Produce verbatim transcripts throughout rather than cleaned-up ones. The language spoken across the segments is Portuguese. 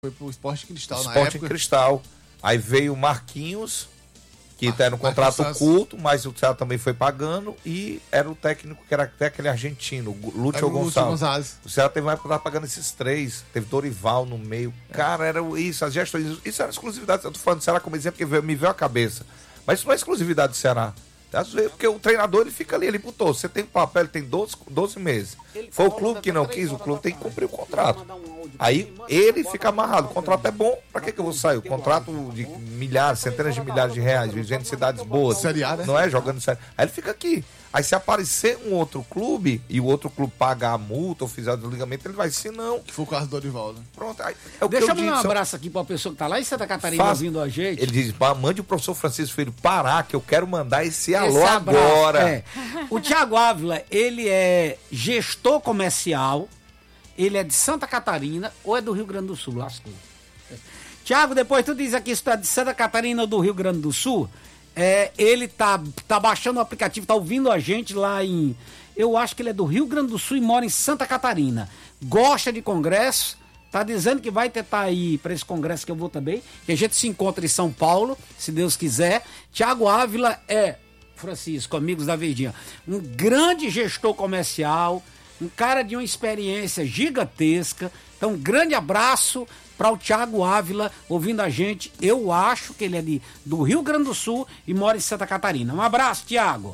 Foi pro Sport Cristal Sport na época. Cristal. Aí veio o Marquinhos, que ah, era um contrato curto, mas o Ceará também foi pagando, e era o técnico que era até aquele argentino, Lúcio Gonçalves. Gonçalves. O Ceará teve uma época que estava pagando esses três, teve Dorival no meio. É. Cara, era isso, as gestões, isso era exclusividade. Eu tô falando do Ceará como exemplo, porque me veio a cabeça. Mas isso não é exclusividade do Ceará. Às vezes, porque o treinador ele fica ali, ele botou. Você tem um papel, ele tem doze, doze meses. Foi o clube que não quis, o clube tem que cumprir o contrato. Aí ele fica amarrado. O contrato é bom, pra que, que eu vou sair? O contrato de milhares, centenas de milhares de reais, vivendo em cidades boas. Série A, né? Não é? Jogando série. Aí ele fica aqui. Aí se aparecer um outro clube e o outro clube pagar a multa ou fizer o desligamento, ele vai, se não. Que foi o caso do Dorival, né? Pronto. Aí, é o Deixa que eu eu mandar um digo, abraço aqui pra pessoa que tá lá em Santa Catarina faz... ouvindo a gente. Ele diz: mande o professor Francisco Filho parar, que eu quero mandar esse alô esse agora. É. O Tiago Ávila, ele é gestor comercial, ele é de Santa Catarina ou é do Rio Grande do Sul? Lascou. Tiago, depois tu diz aqui se tu é de Santa Catarina ou do Rio Grande do Sul. É, ele tá, tá baixando o aplicativo, tá ouvindo a gente lá em... Eu acho que ele é do Rio Grande do Sul e mora em Santa Catarina. Gosta de congresso, tá dizendo que vai tentar ir para esse congresso que eu vou também, que a gente se encontra em São Paulo, se Deus quiser. Tiago Ávila é, Francisco, amigos da Verdinha, um grande gestor comercial, um cara de uma experiência gigantesca. Então, um grande abraço para o Tiago Ávila, ouvindo a gente. Eu acho que ele é de, do Rio Grande do Sul e mora em Santa Catarina. Um abraço, Tiago.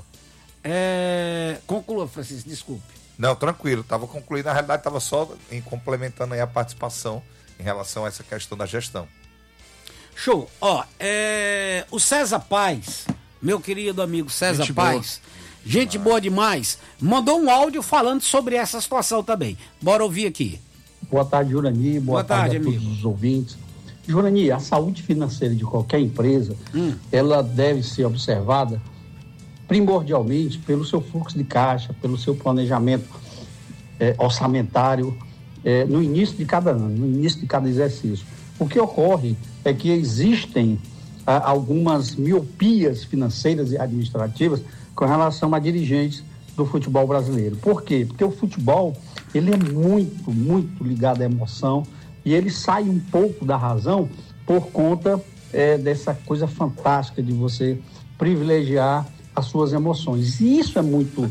É... Conclua, Francisco, desculpe. Não, tranquilo, estava concluído. Na realidade, estava só em, complementando aí a participação em relação a essa questão da gestão. Show. Ó, é... o César Paz, meu querido amigo César gente Paz, boa. gente demais. boa demais, mandou um áudio falando sobre essa situação também. Bora ouvir aqui. Boa tarde, Jurani. Boa, Boa tarde, tarde a todos amigo. os ouvintes. Jurani, a saúde financeira de qualquer empresa, hum. ela deve ser observada primordialmente pelo seu fluxo de caixa, pelo seu planejamento é, orçamentário é, no início de cada ano, no início de cada exercício. O que ocorre é que existem ah, algumas miopias financeiras e administrativas com relação a dirigentes do futebol brasileiro. Por quê? Porque o futebol ele é muito, muito ligado à emoção e ele sai um pouco da razão por conta é, dessa coisa fantástica de você privilegiar as suas emoções. E isso é muito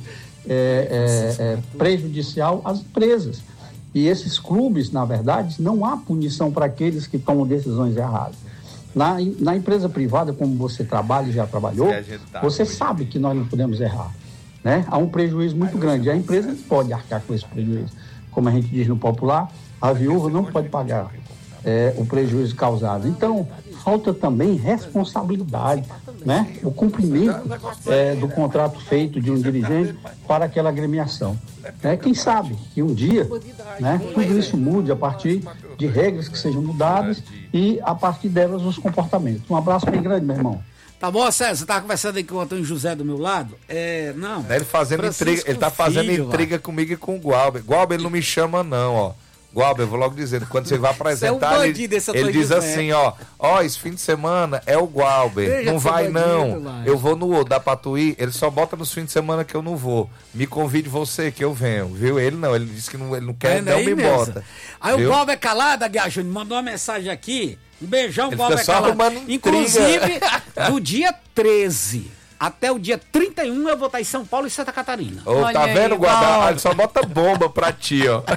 é, é, é, prejudicial às empresas. E esses clubes, na verdade, não há punição para aqueles que tomam decisões erradas. Na, na empresa privada, como você trabalha e já trabalhou, você sabe que nós não podemos errar. Né? Há um prejuízo muito grande. A empresa não pode arcar com esse prejuízo. Como a gente diz no popular, a viúva não pode pagar é, o prejuízo causado. Então, falta também responsabilidade, né? O cumprimento é, do contrato feito de um dirigente para aquela agremiação. É, quem sabe que um dia, né, tudo isso mude a partir de regras que sejam mudadas e a partir delas os comportamentos. Um abraço bem grande, meu irmão. Tá bom, César, você tava conversando aí com o Antônio José do meu lado? É, não. Ele fazendo Francisco intriga, ele tá fazendo filho, intriga lá. comigo e com o Gualber. Gualber, ele não me chama não, ó. Gualber, eu vou logo dizendo, quando você vai apresentar, é um ele, ele diz assim, ó, ó, esse fim de semana é o Gualber, não vai não, lá, eu vou no outro, dá pra tu ir? Ele só bota nos fins de semana que eu não vou, me convide você que eu venho, viu? Ele não, ele disse que não, ele não quer, é, não me mesmo. bota. Aí viu? O Gualber Calado, Aguiar Júnior, mandou uma mensagem aqui, um beijão, Gualber Calado, inclusive, do dia treze até o dia trinta e um eu vou estar em São Paulo e Santa Catarina. Ô, tá vendo, Gualber? Ele só bota bomba pra ti, ó.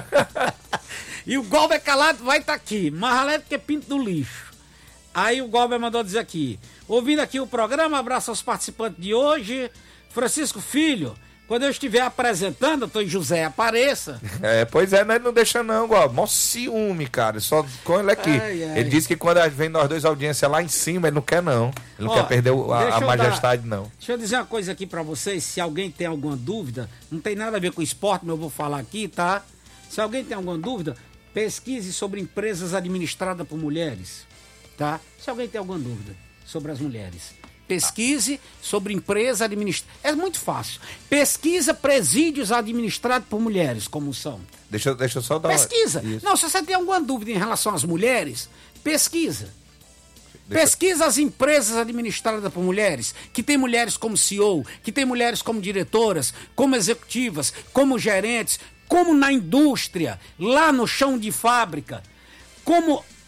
E o Galber Calado vai estar tá aqui, mais alegre que pinto do lixo. Aí o Galber mandou dizer aqui, ouvindo aqui o programa, abraço aos participantes de hoje. Francisco Filho, quando eu estiver apresentando, Antônio José, apareça. É, pois é, mas ele não deixa não, Galber. Mó ciúme, cara, só com ele aqui. Ai, ai. Ele disse que quando vem nós dois audiência lá em cima, ele não quer não. Ele não Ó, quer perder a, a majestade, dar, não. Deixa eu dizer uma coisa aqui pra vocês, se alguém tem alguma dúvida, não tem nada a ver com esporte, mas eu vou falar aqui, tá? Se alguém tem alguma dúvida, pesquise sobre empresas administradas por mulheres, tá? Se alguém tem alguma dúvida sobre as mulheres, pesquise sobre empresa administrada. É muito fácil. Pesquisa presídios administrados por mulheres, como são. Deixa, deixa eu só dar Pesquisa. Uma... Não, se você tem alguma dúvida em relação às mulheres, pesquisa. Deixa... Pesquisa as empresas administradas por mulheres, que tem mulheres como C E O, que tem mulheres como diretoras, como executivas, como gerentes, como na indústria, lá no chão de fábrica, como